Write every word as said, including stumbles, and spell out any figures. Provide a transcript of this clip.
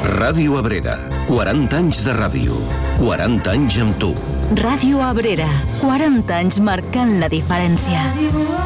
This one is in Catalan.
Ràdio Abrera, quaranta anys de ràdio, quaranta anys amb tu. Ràdio Abrera, quaranta anys marcant la diferència.